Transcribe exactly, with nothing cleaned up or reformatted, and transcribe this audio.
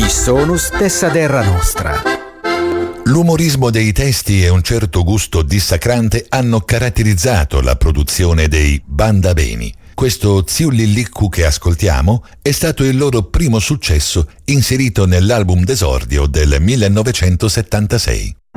sonus tessa terra nostra. L'umorismo dei testi e un certo gusto dissacrante hanno caratterizzato la produzione dei Banda Beni. Questo Ziulilliccu che ascoltiamo è stato il loro primo successo inserito nell'album d'esordio del millenovecentosettantasei.